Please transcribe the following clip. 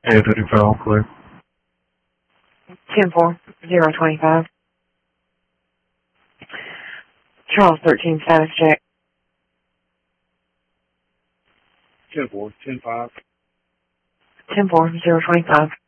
Anthony Powell, clear. 10-4, 025. Charles 13, status check. 10-4, 10-5. 10-4, 025.